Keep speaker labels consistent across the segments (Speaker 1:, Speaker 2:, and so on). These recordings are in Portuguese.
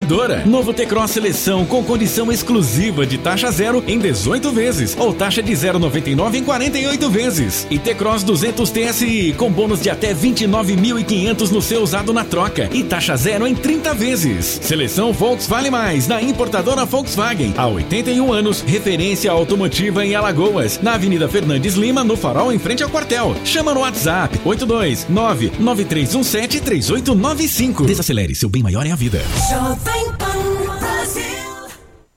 Speaker 1: Distribuidora. Novo T-Cross Seleção com condição exclusiva de taxa zero em 18 vezes ou taxa de 0,99 em 48 vezes. E T-Cross 200 TSI com bônus de até 29.500 no seu usado na troca e taxa zero em 30 vezes. Seleção Volks Vale Mais na importadora Volkswagen. Há 81 anos, referência automotiva em Alagoas, na Avenida Fernandes Lima, no Farol, em frente ao quartel. Chama no WhatsApp 829-9317-3895. Desacelere, seu bem maior é a vida.
Speaker 2: Jovem Pan Brasil.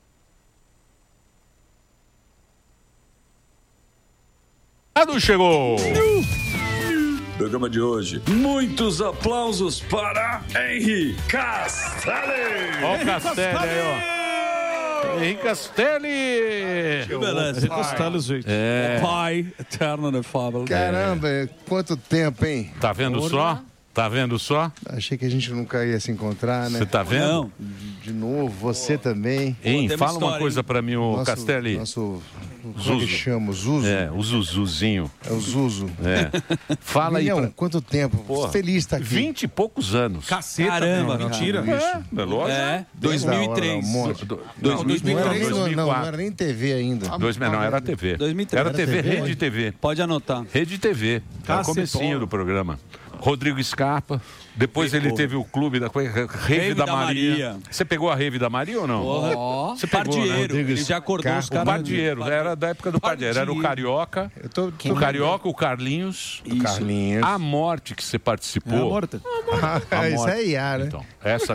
Speaker 3: Chegou!
Speaker 4: Programa de hoje. Muitos aplausos para Henri Castelli.
Speaker 3: Ó o Castelli aí, ó. Henri Castelli.
Speaker 4: Que beleza.
Speaker 5: Henri Castelli, gente.
Speaker 3: É.
Speaker 4: O pai eterno da fábula.
Speaker 6: Caramba, quanto tempo, hein?
Speaker 3: Tá vendo só? Tá vendo só?
Speaker 6: Achei que a gente nunca ia se encontrar, né?
Speaker 3: Você tá vendo?
Speaker 6: Não. De novo, você também.
Speaker 3: Hein, fala uma coisa pra mim, o Castelli.
Speaker 6: Nosso
Speaker 3: Zuzu.
Speaker 6: que chama? Zuzu?
Speaker 3: É, o Zuzuzinho.
Speaker 6: É o Zuzu.
Speaker 3: É. Fala aí.
Speaker 6: Pra... quanto tempo?
Speaker 3: Porra,
Speaker 6: feliz de estar aqui.
Speaker 3: 20 e poucos anos.
Speaker 5: Caceta,
Speaker 3: caramba,
Speaker 5: meu, mentira.
Speaker 3: É lógico.
Speaker 5: É,
Speaker 6: 2003.
Speaker 3: Não,
Speaker 6: 2003 não era nem TV ainda.
Speaker 3: Não, era TV.
Speaker 5: 2003.
Speaker 3: Era TV, Rede TV.
Speaker 5: Pode anotar.
Speaker 3: Rede TV. Era o comecinho do programa. Rodrigo Scarpa. Depois ele teve o clube da Rave da Maria. Você pegou a Rave da Maria ou não? Você pegou,
Speaker 5: Pardieiro.
Speaker 3: né?
Speaker 5: Ele já acordou os
Speaker 3: O
Speaker 5: caras.
Speaker 3: Pardieiro. Era da época do Pardieiro. Era o Carioca. O Carioca, o Carlinhos.
Speaker 6: O Carlinhos.
Speaker 3: A Morte que você participou.
Speaker 5: É a Morte.
Speaker 6: Isso é IA, né?
Speaker 3: Então, essa...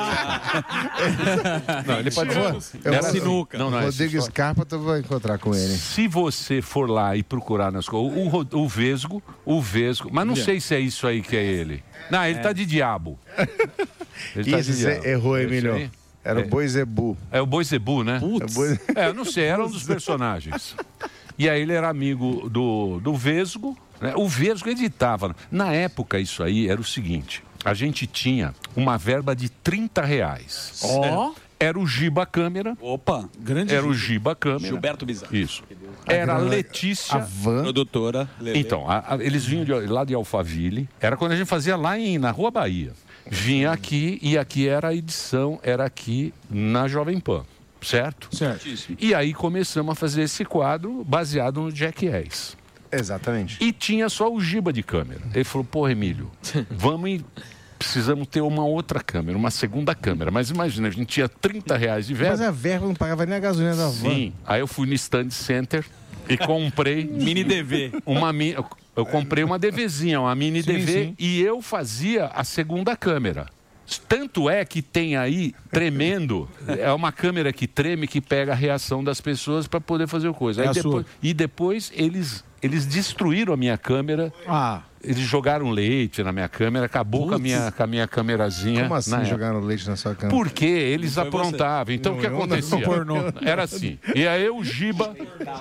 Speaker 3: Não, ele participou.
Speaker 6: Era
Speaker 5: sinuca.
Speaker 3: Não,
Speaker 6: Rodrigo Scarpa, tu vai encontrar com ele.
Speaker 3: Se você for lá e procurar nas coisas, o Vesgo, mas não sei se é isso aí que é ele. Não, ele tá de diabo. Ele tá de
Speaker 6: Isso,
Speaker 3: diabo.
Speaker 6: errou,
Speaker 3: Esse
Speaker 6: Emílio.
Speaker 3: aí?
Speaker 6: Era o Boi Zebu.
Speaker 3: É o Boi Zebu, né?
Speaker 6: Boi...
Speaker 3: Eu não sei, era um dos personagens. E aí ele era amigo do Vesgo, né? O Vesgo editava. Na época, isso aí era o seguinte: a gente tinha uma verba de R$30.
Speaker 5: Ó.
Speaker 3: Era o Giba Câmera.
Speaker 5: Opa, grande.
Speaker 3: Era o Giba Câmera.
Speaker 5: Gilberto Bizarro.
Speaker 3: Isso. Era a Letícia.
Speaker 6: A Van.
Speaker 5: Produtora.
Speaker 3: Então, eles vinham lá de Alphaville. Era quando a gente fazia lá na Rua Bahia. Vinha aqui e aqui era a edição, era aqui na Jovem Pan. Certo?
Speaker 5: Certo.
Speaker 3: E aí começamos a fazer esse quadro baseado no Jackass.
Speaker 6: Exatamente.
Speaker 3: E tinha só o Giba de câmera. Ele falou, pô, Emílio, precisamos ter uma outra câmera, uma segunda câmera. Mas imagina, a gente tinha R$30 de verba.
Speaker 6: Mas a verba não pagava nem a gasolina da van.
Speaker 3: Sim. Aí eu fui no Stand Center e comprei...
Speaker 5: Mini DV.
Speaker 3: Eu comprei uma DVzinha, uma mini DV,
Speaker 5: sim.
Speaker 3: e eu fazia a segunda câmera. Tanto é que tem aí, tremendo, é uma câmera que treme, que pega a reação das pessoas para poder fazer o coisa. Aí depois eles destruíram a minha câmera. Eles jogaram leite na minha câmera, acabou com a minha câmerazinha.
Speaker 6: Como assim jogaram leite na sua câmera?
Speaker 3: Porque eles aprontavam. Então o que acontecia? Era assim. E aí o Giba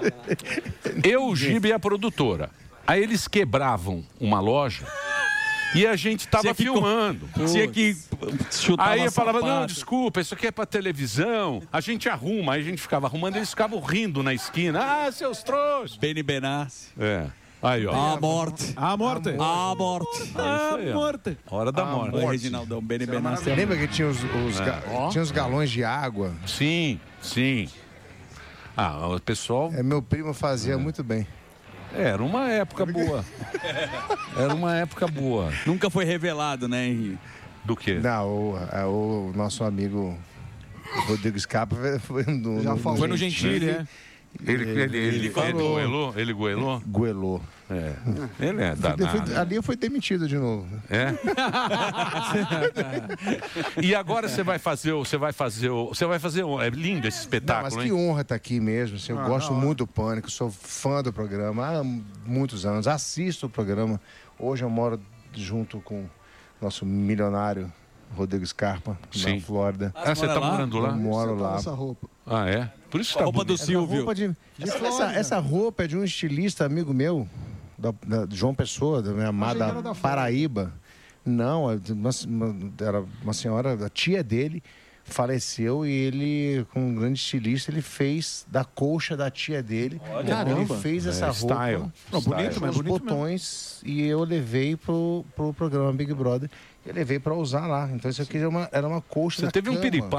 Speaker 3: e a produtora. Aí eles quebravam uma loja e a gente tava filmando.
Speaker 5: Tinha que chutar.
Speaker 3: Aí eu falava, não, desculpa, isso aqui é pra televisão. A gente arruma. Aí a gente ficava arrumando, eles ficavam rindo na esquina. Ah, seus trouxas.
Speaker 5: Beni Benassi.
Speaker 3: É. Aí, ó.
Speaker 5: A morte.
Speaker 3: A morte.
Speaker 5: A morte.
Speaker 3: A morte. Hora da morte.
Speaker 5: Oi, Reginaldão, Beni Benassi.
Speaker 6: Lembra que tinha tinha os galões de água?
Speaker 3: Sim, sim. Ah, o pessoal...
Speaker 6: Meu primo fazia muito bem.
Speaker 3: Era uma época boa. Era uma época boa.
Speaker 5: Nunca foi revelado, né, Henri?
Speaker 3: Do quê?
Speaker 6: Não, o nosso amigo Rodrigo Scarpa foi
Speaker 5: no Gentili, é?
Speaker 3: Ele goelou?
Speaker 6: Goelou.
Speaker 3: É. Ele é danado.
Speaker 6: Ali foi demitido de novo.
Speaker 3: É? E agora você vai fazer é lindo esse espetáculo,
Speaker 6: mas que honra estar aqui mesmo. Assim, eu gosto muito do Pânico, sou fã do programa há muitos anos, assisto o programa. Hoje eu moro junto com o nosso milionário Rodrigo Scarpa, na Flórida.
Speaker 3: Ah, você está morando lá?
Speaker 6: Eu moro lá.
Speaker 7: Essa roupa.
Speaker 3: Ah, é? Por isso que tá
Speaker 5: roupa do Silvio.
Speaker 6: Essa roupa é de um estilista amigo meu, da João Pessoa, da minha amada Paraíba. Não, era uma senhora, a tia dele faleceu e ele, com um grande estilista, ele fez da colcha da tia dele. Caramba. Ele fez essa roupa.
Speaker 3: Style.
Speaker 7: Bonito, mas
Speaker 6: os
Speaker 7: bonito
Speaker 6: botões mesmo. E eu levei pro programa Big Brother. Eu levei para usar lá. Então isso aqui era uma colcha da
Speaker 3: Você teve um
Speaker 6: cama.
Speaker 3: piripá